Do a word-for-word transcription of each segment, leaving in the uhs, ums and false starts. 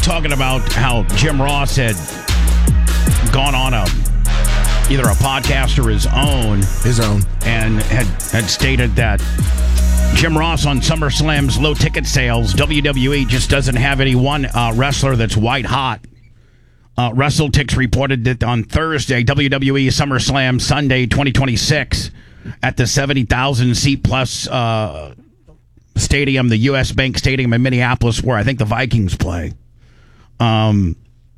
talking about how Jim Ross had gone on a either a podcast or his own, his own, and had had stated that Jim Ross on SummerSlam's low ticket sales, W W E just doesn't have any one uh, wrestler that's white hot. Uh, WrestleTix reported that on Thursday, W W E SummerSlam Sunday twenty twenty-six at the seventy thousand seat plus uh, stadium, the U S Bank Stadium in Minneapolis, where I think the Vikings play. Um,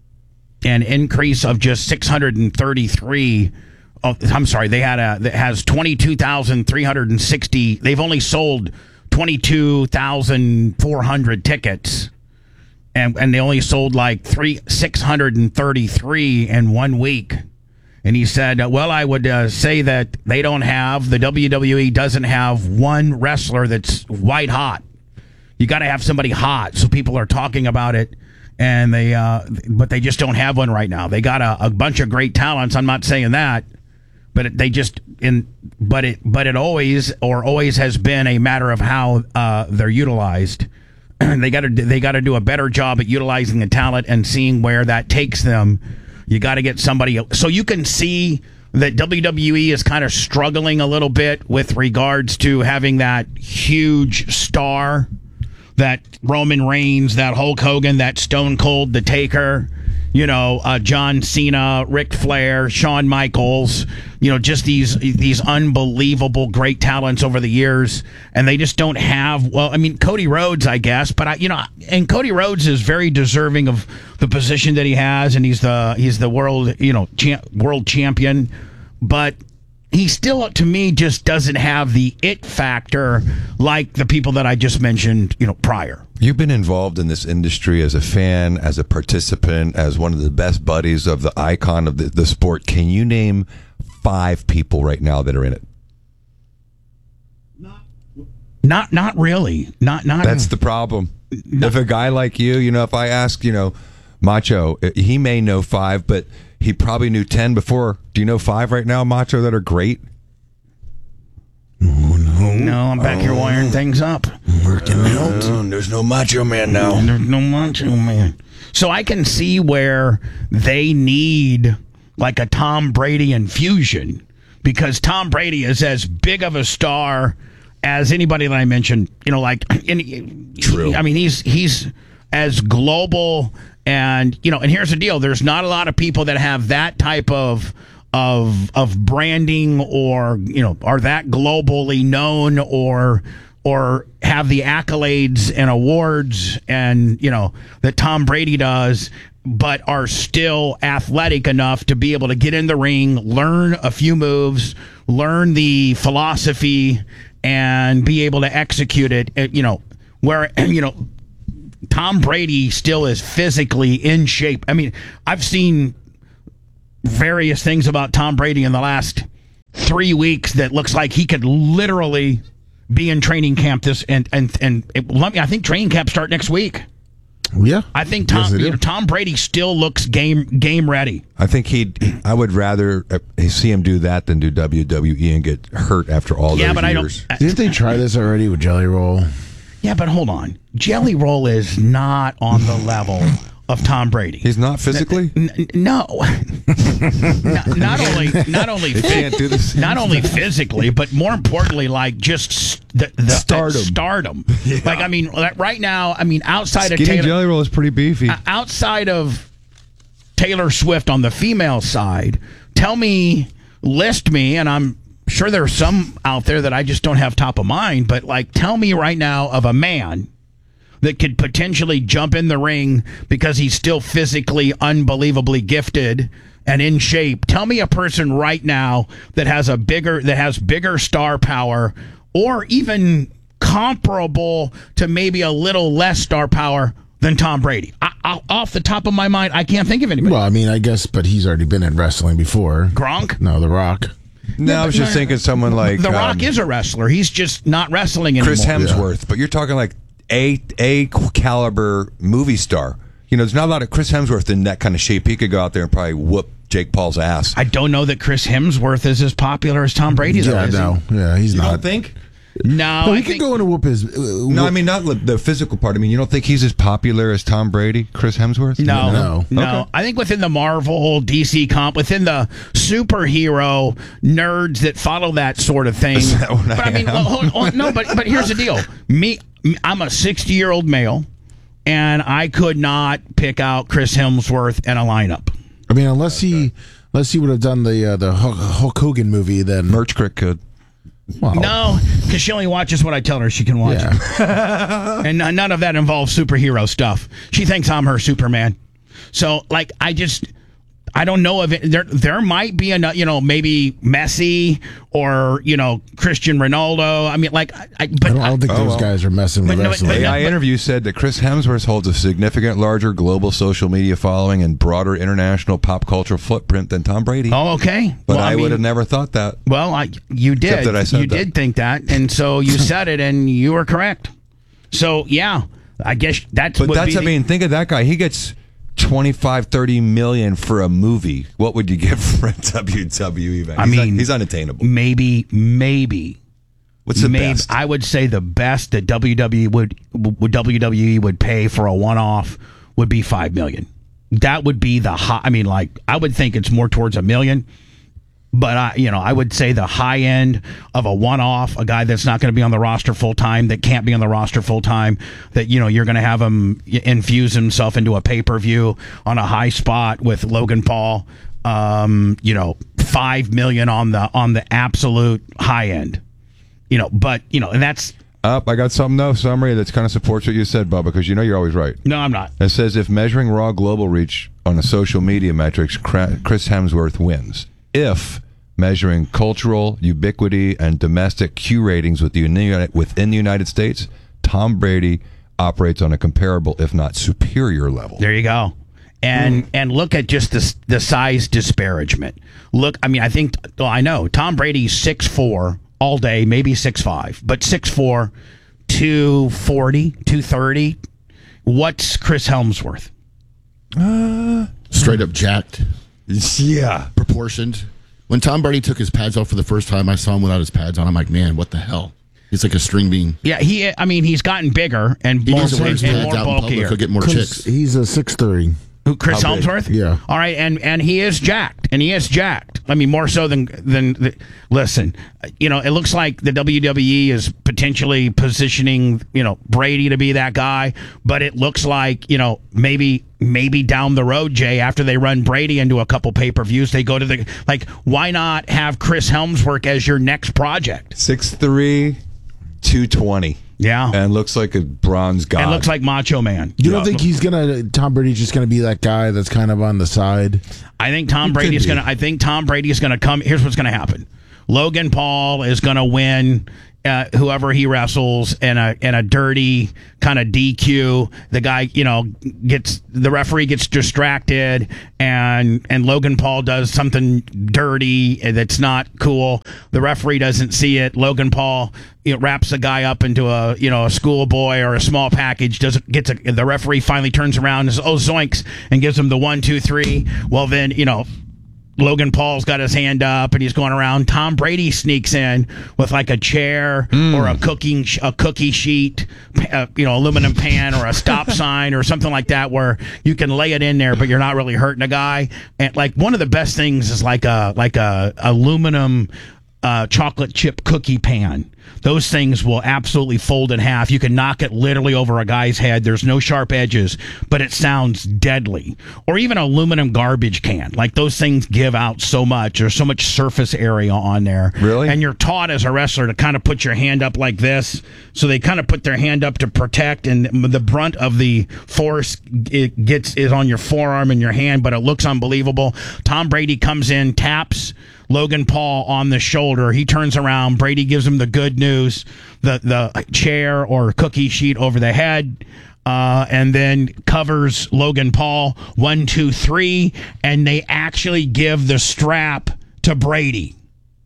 an increase of just six hundred thirty-three. Oh, I'm sorry, they had a that has twenty-two thousand three hundred sixty. They've only sold twenty-two thousand four hundred tickets, and and they only sold like three six hundred thirty-three in one week. And he said, well, I would uh, say that they don't have, the W W E doesn't have one wrestler that's white hot. You got to have somebody hot, so people are talking about it. And they, uh, but they just don't have one right now. They got a, a bunch of great talents. I'm not saying that, but it, they just in, but it, but it always or always has been a matter of how uh, they're utilized. they got to, they got to do a better job at utilizing the talent and seeing where that takes them. You got to get somebody, so you can see that W W E is kind of struggling a little bit with regards to having that huge star. That Roman Reigns, that Hulk Hogan, that Stone Cold, The Taker, you know, uh, John Cena, Ric Flair, Shawn Michaels, you know, just these these unbelievable great talents over the years, and they just don't have. Well, I mean, Cody Rhodes, I guess, but I, you know, and Cody Rhodes is very deserving of the position that he has, and he's the he's the world, you know, champ, world champion, but. He still, to me, just doesn't have the it factor like the people that I just mentioned, you know, prior. You've been involved in this industry as a fan, as a participant, as one of the best buddies of the icon of the, the sport. Can you name five people right now that are in it? Not, not, not really. Not, not. That's the problem. Not, if a guy like you, you know, if I ask, you know, Macho, he may know five, but he probably knew ten before. Do you know five right now, Macho, that are great? Oh, no. No, I'm back oh. here wiring things up. Working out. Uh, there's no Macho Man now. There's no Macho Man. So I can see where they need like a Tom Brady infusion, because Tom Brady is as big of a star as anybody that I mentioned. You know, like any, True. I mean, he's he's as global. And, you know, and here's the deal. There's not a lot of people that have that type of of of branding or, you know, are that globally known or or have the accolades and awards and, you know, that Tom Brady does, but are still athletic enough to be able to get in the ring, learn a few moves, learn the philosophy, and be able to execute it, you know, where, you know, Tom Brady still is physically in shape. I mean, I've seen various things about Tom Brady in the last three weeks that looks like he could literally be in training camp this and and and it, let me. I think training camp start next week. Yeah, I think Tom yes, you know, Tom Brady still looks game game ready. I think he'd. I would rather see him do that than do W W E and get hurt after all yeah, those but years. I don't. Didn't they try this already with Jelly Roll? Yeah, but hold on. Jelly Roll is not on the level of Tom Brady. He's not physically? N- n- no. not, not only not only they can't do this. Not only physically, but more importantly, like just the, the stardom. Uh, stardom. Yeah. Like I mean, right now, I mean, outside Skinny of Taylor, Jelly Roll is pretty beefy. Uh, outside of Taylor Swift on the female side, tell me, list me, and I'm sure there's some out there that I just don't have top of mind, but like tell me right now of a man that could potentially jump in the ring because he's still physically unbelievably gifted and in shape. Tell me a person right now that has a bigger that has bigger star power or even comparable to maybe a little less star power than Tom Brady. I, I, off the top of my mind, I can't think of anybody. Well, I mean, I guess, but he's already been in wrestling before. Gronk? No, The Rock. No, I was just thinking someone like The Rock um, is a wrestler. He's just not wrestling anymore. Chris Hemsworth, yeah. But you're talking like a a caliber movie star. You know, there's not a lot of Chris Hemsworth in that kind of shape. He could go out there and probably whoop Jake Paul's ass. I don't know that Chris Hemsworth is as popular as Tom Brady. Yeah, though, no, he? yeah, he's you not. Don't think? No, No, I he could think, go in and whoop his. Uh, No, I mean not the the physical part. I mean, you don't think he's as popular as Tom Brady, Chris Hemsworth? No, No. no. Okay. I think within the Marvel, D C comp, within the superhero nerds that follow that sort of thing. Is that what but I I mean, am? well, hold- hold- no, but but here's the deal. Me, I'm a sixty-year-old male, and I could not pick out Chris Hemsworth in a lineup. I mean, unless he, unless he would have done the uh, the Hulk, Hulk Hogan movie, then Merch Crick could. well, No, because she only watches what I tell her she can watch. yeah. And n- none of that involves superhero stuff. She thinks I'm her Superman. So, like, I just, I don't know if it, there, there might be a, you know, maybe Messi or, you know, Cristiano Ronaldo. I mean, like, I, I but I don't, I don't think Oh, those well. guys are messing with But no, wrestling. but- A I but- interview said that Chris Hemsworth holds a significant larger global social media following and broader international pop culture footprint than Tom Brady. oh, okay. but Well, I, mean, would have never thought that. Well, I, you did. Except that I said you that. did think that, and so you said it, and you were correct. So, yeah, I guess that's. But would that's, be I the- mean, think of that guy. He gets twenty-five, thirty million for a movie. What would you get for a W W E event? I He's mean, un- he's unattainable. maybe, maybe. What's the Maybe, best? I would say the best that W W E would, would W W E would pay for a one-off would be five million. That would be the high. I mean, like I would think it's more towards a million, but I, you know, I would say the high end of a one-off, a guy that's not going to be on the roster full time, that can't be on the roster full time, that you know you're going to have him infuse himself into a pay-per-view on a high spot with Logan Paul. Um, you know, five million on the on the absolute high end. You know, but you know, and that's Up, I got something though, summary that kind of supports what you said, Bob, because you know you're always right. no, I'm not. It says if measuring raw global reach on a social media metrics, Cra- Chris Hemsworth wins. If measuring cultural ubiquity and domestic Q ratings with the uni- within the United States, Tom Brady operates on a comparable, if not superior level. There you go. And and look at just the the size disparagement. Look, I mean, I think well, I know Tom Brady's six four all day, maybe six five, but six four, two forty, two thirty. What's Chris Hemsworth? Straight up jacked, Yeah. proportioned. When Tom Brady took his pads off for the first time, I saw him without his pads on. I'm like, man, what the hell? He's like a string bean. Yeah, he. I mean, he's gotten bigger and He more, needs to wear and, his and pads more out in public. bulkier. He'll get more Because chicks. he's a six three. Who, Chris How big? Hemsworth? Yeah. All right, and and he is jacked, and he is jacked. I mean, more so than than. The, listen, you know, it looks like the W W E is potentially positioning, you know, Brady to be that guy, but it looks like, you know, maybe maybe down the road, Jay, after they run Brady into a couple pay per views, they go to the like. Why not have Chris Hemsworth as your next project? six three, two twenty. Yeah, And looks like a bronze god. and looks like Macho Man. You don't think he's gonna? Tom Brady's just gonna be that guy that's kind of on the side. I think Tom He Brady is could be. going to. I think Tom Brady is going to come. Here's what's going to happen. Logan Paul is going to win uh, whoever he wrestles in a in a dirty kind of D Q. The guy, you know, gets the referee gets distracted, and and Logan Paul does something dirty that's not cool. The referee doesn't see it. Logan Paul, you know, wraps the guy up into a you know a schoolboy or a small package. Doesn't gets a, the referee finally turns around and says, "Oh zoinks!" and gives him the one two three. Well then, you know. Logan Paul's got his hand up and he's going around. Tom Brady sneaks in with like a chair or a cooking sh- a cookie sheet, uh, you know, aluminum pan or a stop sign or something like that, where you can lay it in there, but you're not really hurting a guy. And like one of the best things is like a like a aluminum uh, chocolate chip cookie pan. Those things will absolutely fold in half. You can knock it literally over a guy's head. There's no sharp edges, but it sounds deadly. Or even an aluminum garbage can. Like those things give out so much. There's so much surface area on there. Really? And you're taught as a wrestler to kind of put your hand up like this. So they kind of put their hand up to protect, and the brunt of the force it gets is on your forearm and your hand, but it looks unbelievable. Tom Brady comes in, taps Logan Paul on the shoulder. He turns around. Brady gives him the good news, the the chair or cookie sheet over the head, uh, and then covers Logan Paul. One, two, three, and they actually give the strap to Brady.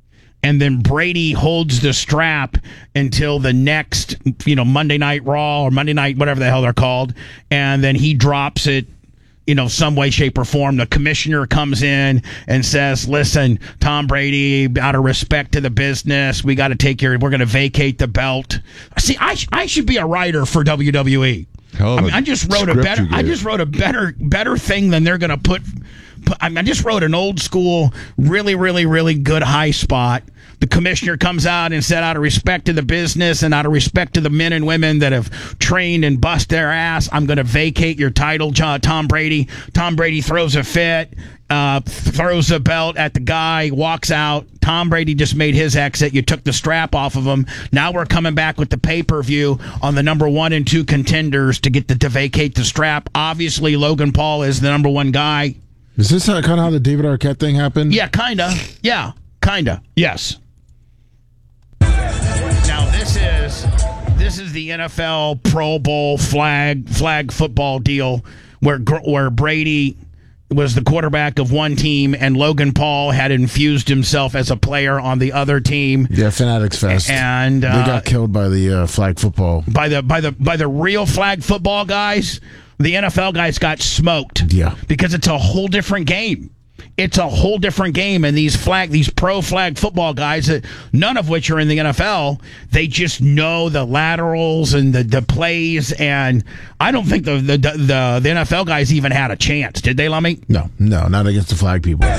And then Brady holds the strap until the next, you know, Monday Night Raw or Monday Night, whatever the hell they're called, and then he drops it you know, some way, shape, or form. The commissioner comes in and says, listen, Tom Brady, out of respect to the business, we got to take your, we're going to vacate the belt. See, I, sh- I should be a writer for W W E. I mean, I just wrote a better, I just wrote a better, better thing than they're going to put, put. I mean, I just wrote an old school, really, really, really good high spot. The commissioner comes out and said, out of respect to the business and out of respect to the men and women that have trained and bust their ass, I'm going to vacate your title, Tom Brady. Tom Brady throws a fit, uh, throws a belt at the guy, walks out. Tom Brady just made his exit. You took the strap off of him. Now we're coming back with the pay-per-view on the number one and two contenders to get the, to vacate the strap. Obviously, Logan Paul is the number one guy. Is this kind of how the David Arquette thing happened? Yeah, kind of. Yeah, kind of. Yes. Now this is this is the N F L Pro Bowl flag flag football deal where where Brady was the quarterback of one team and Logan Paul had infused himself as a player on the other team. Yeah, Fanatics Fest. And uh, they got killed by the uh, flag football. By the by the by the real flag football guys. The N F L guys got smoked. Yeah. Because it's a whole different game. It's a whole different game, and these flag, these pro flag football guys, that none of which are in the N F L, they just know the laterals and the, the plays, and I don't think the, the the the N F L guys even had a chance, did they, Lummy? No, no, not against the flag people.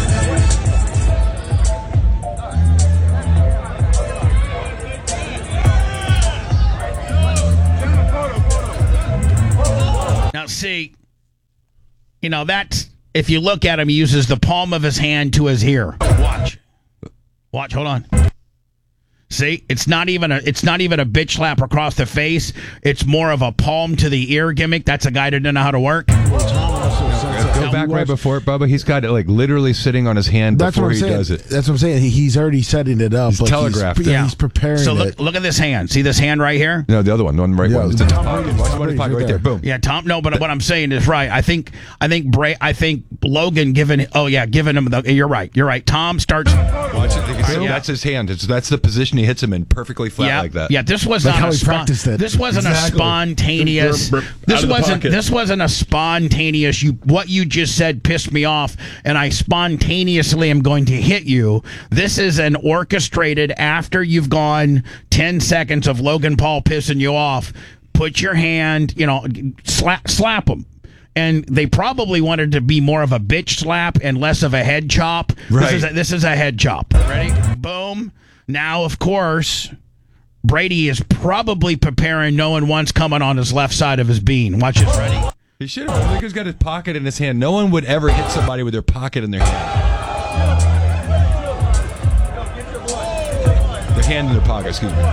Now, see, you know, that's. If you look at him, he uses the palm of his hand to his ear. Watch. Watch, hold on. See, it's not even a it's not even a bitch slap across the face. It's more of a palm to the ear gimmick. That's a guy that doesn't know how to work. Go back right before it, Bubba. He's got it like literally sitting on his hand That's before what I'm he saying. does it. That's what I'm saying. He, he's already setting it up. He's but telegraphed he's, it. Yeah, Yeah. he's preparing So look, it. look at this hand. See this hand right here? No, the other one, the one right Yeah, one. It's the in his Tom pocket. Brady's Watch Tom one in his Brady's pocket right right there. there. Boom. Yeah, Tom. No, but what I'm saying is right. I think I think Bray. I think Logan giving. Oh yeah, giving him the. You're right. You're right. Tom starts. Watch it. You can see Yeah. That's his hand. It's, that's the position he hits him in, perfectly flat Yeah, like that. yeah. This was Like not how a he spon- practiced it. This wasn't Exactly. a spontaneous. Brr, brr, out this of the wasn't. pocket. This wasn't a spontaneous. You what you just said pissed me off, and I spontaneously am going to hit you. This is an orchestrated. After you've gone ten seconds of Logan Paul pissing you off, put your hand. You know, slap slap him. And they probably wanted to be more of a bitch slap and less of a head chop. Right. This is a, this is a head chop. Ready? Boom. Now, of course, Brady is probably preparing knowing one's coming on his left side of his bean. Watch this. Ready? He should have. Look, he's got his pocket in his hand. No one would ever hit somebody with their pocket in their hand. Their hand in their pocket, excuse me.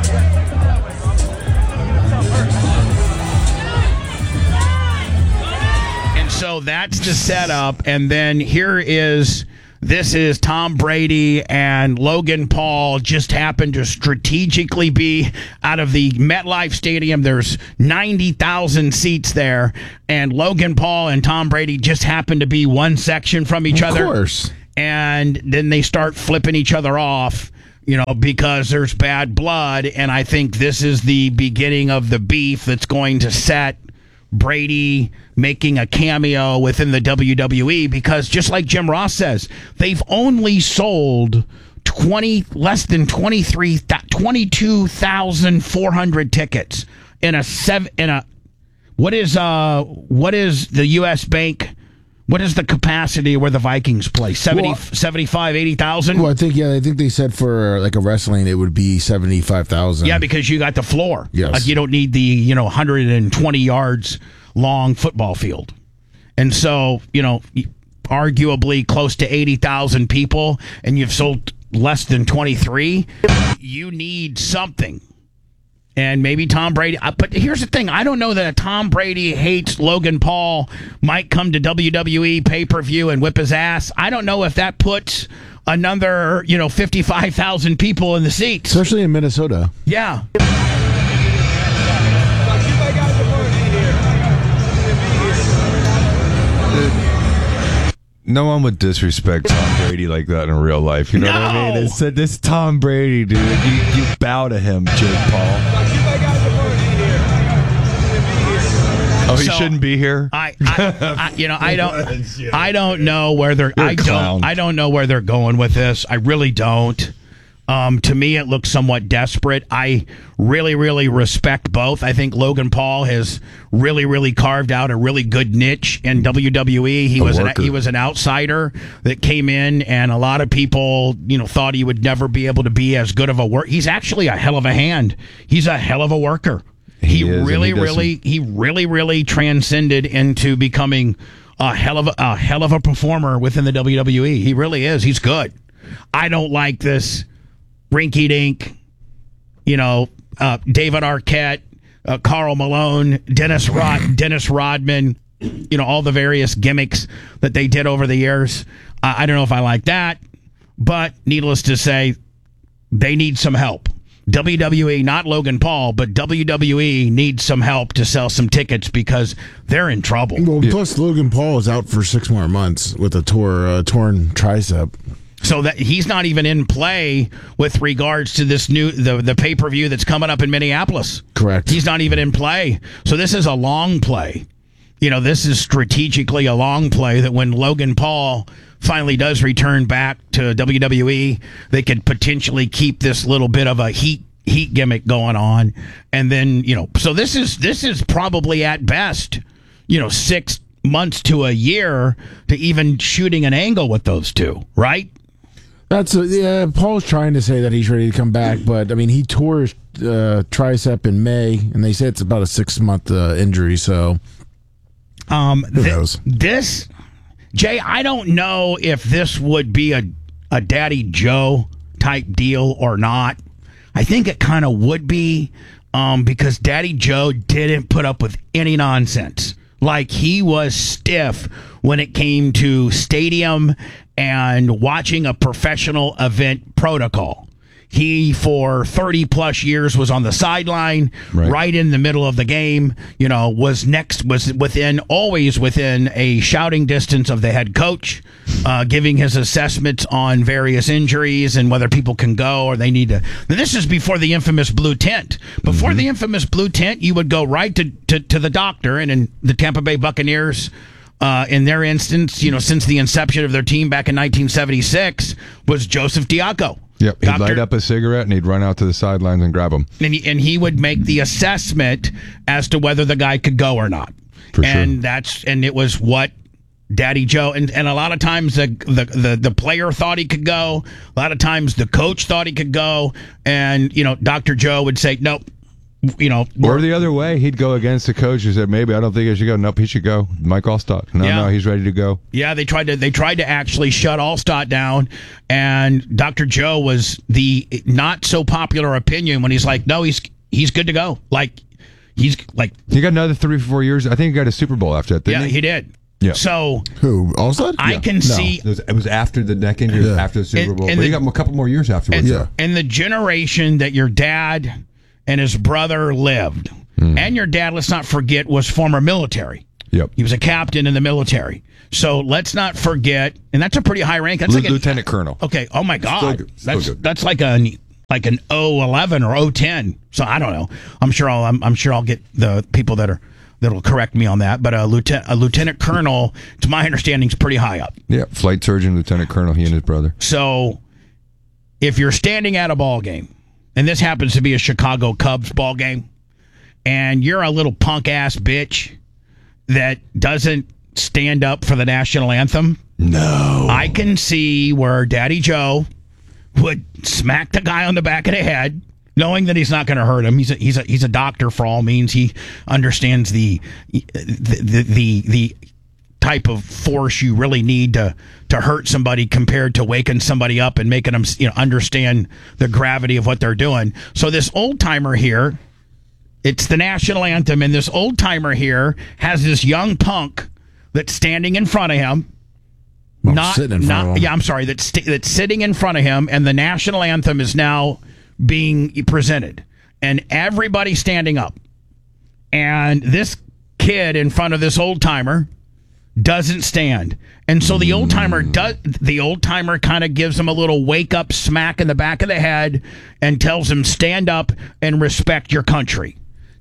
And so that's the setup. And then here is, this is Tom Brady and Logan Paul just happened to strategically be out of the MetLife Stadium. There's ninety thousand seats there. And Logan Paul and Tom Brady just happened to be one section from each Of other. course. And then they start flipping each other off, you know, because there's bad blood. And I think this is the beginning of the beef that's going to set Brady making a cameo within the W W E, because just like Jim Ross says, they've only sold twenty less than twenty-three twenty-two thousand four hundred tickets in a seven in a what is uh what is the U S Bank, what is the capacity where the Vikings play? seventy, Well, seventy-five, eighty thousand? Well, I think yeah, I think they said for like a wrestling it would be seventy five thousand. Yeah, because you got the floor. Yes. Like you don't need the, you know, one hundred twenty yards long football field. And so, you know, arguably close to eighty thousand people, and you've sold less than twenty-three, you need something. And maybe Tom Brady. But here's the thing. I don't know that a Tom Brady hates Logan Paul might come to W W E pay-per-view and whip his ass. I don't know if that puts another, you know, fifty-five thousand people in the seats. Especially in Minnesota. Yeah. No one would disrespect Tom Brady like that in real life. You know what I No! mean? It's, this Tom Brady, dude. You, you bow to him, Jake Paul. Oh, he So, shouldn't be here. I, I, I, you know, I don't, I don't know where they're. You're a I clown. don't. I don't know where they're going with this. I really don't. Um, to me, it looks somewhat desperate. I really, really respect both. I think Logan Paul has really, really carved out a really good niche in W W E. He A was an, worker. he was an outsider that came in, and a lot of people, you know, thought he would never be able to be as good of a work. He's actually a hell of a hand. He's a hell of a worker. He, He is, and really, he does really, he really, really transcended into becoming a hell of a, a hell of a performer within the W W E. He really is. He's good. I don't like this rinky-dink, you know, uh, David Arquette, uh, Karl Malone, Dennis Rod, Dennis Rodman, you know, all the various gimmicks that they did over the years. Uh, I don't know if I like that, but needless to say, they need some help. W W E, not Logan Paul, but W W E needs some help to sell some tickets because they're in trouble. Well, plus Logan Paul is out for six more months with a tore, uh, torn tricep. So that he's not even in play with regards to this new the the pay per view that's coming up in Minneapolis. Correct. He's not even in play. So this is a long play. You know, this is strategically a long play that when Logan Paul finally does return back to W W E, they could potentially keep this little bit of a heat heat gimmick going on, and then you know. So this is this is probably at best, you know, six months to a year to even shooting an angle with those two, right? That's a, yeah. Paul's trying to say that he's ready to come back, but I mean, he tore his uh, tricep in May, and they say it's about a six month uh, injury. So, um, who th- knows? This, Jay, I don't know if this would be a a Daddy Joe type deal or not. I think it kind of would be, um, because Daddy Joe didn't put up with any nonsense. Like, he was stiff when it came to stadium and watching a professional event protocol. He, for thirty plus years, was on the sideline, Right. right in the middle of the game, you know, was next, was within, always within a shouting distance of the head coach, uh, giving his assessments on various injuries and whether people can go or they need to. Now, this is before the infamous blue tent. Before Mm-hmm. the infamous blue tent, you would go right to, to, to the doctor, and in the Tampa Bay Buccaneers, Uh, in their instance, you know, since the inception of their team back in nineteen seventy-six, was Joseph Diaco. Yep, he'd Doctor- light up a cigarette and he'd run out to the sidelines and grab him. and he, and he would make the assessment as to whether the guy could go or not. For sure. and that's and it was what Daddy Joe and, and a lot of times the, the the the player thought he could go. A lot of times the coach thought he could go, and you know, Doctor Joe would say nope. You know, Or the other way, he'd go against the coach who said, maybe I don't think I should go. Nope, he should go. Mike Allstott. No, Yeah. no, he's ready to go. Yeah, they tried to they tried to actually shut Allstott down, and Doctor Joe was the not so popular opinion when he's like, no, he's he's good to go. Like he's like, He got another three, four years. I think he got a Super Bowl after that, didn't yeah, he? he did. Yeah. So Who? Allstott? I can No. see It was, it was after the neck injury, Yeah. after the Super And- Bowl. and but he the- got a couple more years afterwards. and, Yeah. and the generation that your dad and his brother lived, and your dad, let's not forget, was former military. Yep. He was a captain in the military. So let's not forget, and that's a pretty high rank. That's L- like a, Lieutenant Colonel. Okay. Oh my God. good. Still That's good. that's like a like an O eleven or O ten. So I don't know. I'm sure I'll I'm, I'm sure I'll get the people that are that'll correct me on that. But a lieutenant a lieutenant colonel, to my understanding, is pretty high up. Yeah, flight surgeon, Lieutenant Colonel, he and his brother. So if you're standing at a ball game, and this happens to be a Chicago Cubs ball game, and you're a little punk ass bitch that doesn't stand up for the national anthem, No. I can see where Daddy Joe would smack the guy on the back of the head, knowing that he's not going to hurt him. He's a, he's a he's a doctor for all means. He understands the the the the, the type of force you really need to to hurt somebody compared to waking somebody up and making them, you know, understand the gravity of what they're doing. So this old timer here, it's the national anthem, and this old timer here has this young punk that's standing in front of him. Well, Not, sitting in front not of him. yeah, I'm sorry. That's st- that's sitting in front of him, and the national anthem is now being presented, and everybody standing up, and this kid in front of this old timer doesn't stand, and so the old timer does. The old timer kind of gives him a little wake up smack in the back of the head, and tells him, "Stand up and respect your country."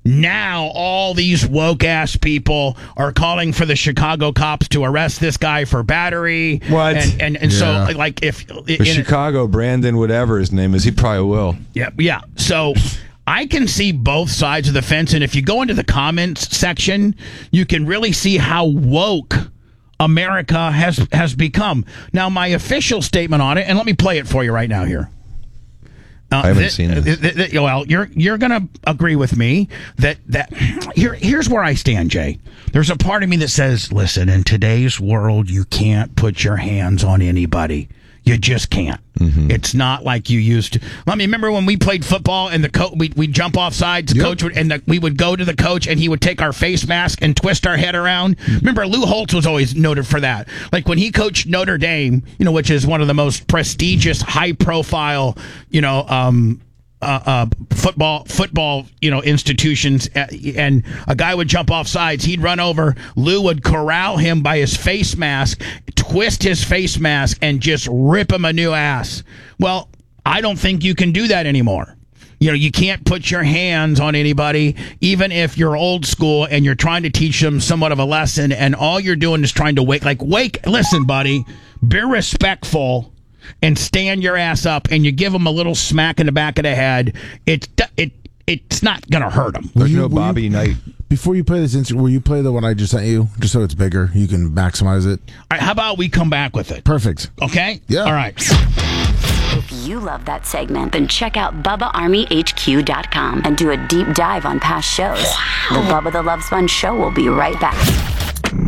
Now all these woke ass people are calling for the Chicago cops to arrest this guy for battery. What? And and, and Yeah. so like if But in, Chicago, Brandon, whatever his name is, he probably will. yeah yeah so. I can see both sides of the fence, and if you go into the comments section, you can really see how woke America has has become. Now, my official statement on it, and let me play it for you right now here. Uh, I haven't thi- seen this. thi- thi- thi- well, you're you're gonna agree with me that that here here's where I stand, Jay. There's a part of me that says, listen, in today's world, you can't put your hands on anybody. You just can't. Mm-hmm. It's not like you used to. Let me remember when we played football and the coach, we'd, we'd jump off sides, the Yep. coach would, and the, we would go to the coach and he would take our face mask and twist our head around. Remember, Lou Holtz was always noted for that. Like when he coached Notre Dame, you know, which is one of the most prestigious, high profile, you know, um, Uh, uh, football, football, you know, institutions, uh, and a guy would jump off sides. He'd run over. Lou would corral him by his face mask, twist his face mask, and just rip him a new ass. Well, I don't think you can do that anymore. You know, you can't put your hands on anybody, even if you're old school and you're trying to teach them somewhat of a lesson, and all you're doing is trying to wake, like, wake, listen, buddy, be respectful and stand your ass up, and you give them a little smack in the back of the head. It's it it's not gonna hurt them. There's you- no will you- Bobby Knight. Before you play this instant, will you play the one I just sent you, just so it's bigger? You can maximize it. All right, how about we come back with it? Perfect. Okay. Yeah. All right. If you love that segment, then check out Bubba Army H Q dot com and do a deep dive on past shows. The Bubba the Love Sponge Show will be right back.